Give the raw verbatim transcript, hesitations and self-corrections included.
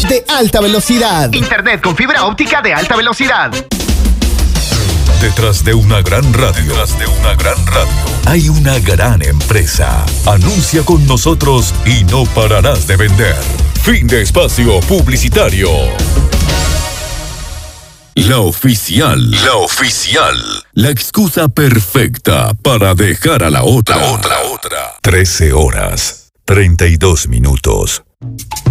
de alta velocidad. Internet con fibra óptica de alta velocidad. Detrás de una gran radio, detrás de una gran radio, hay una gran empresa. Anuncia con nosotros y no pararás de vender. Fin de espacio publicitario. La oficial, la oficial, la excusa perfecta para dejar a la otra, la otra, otra. trece horas, treinta y dos minutos.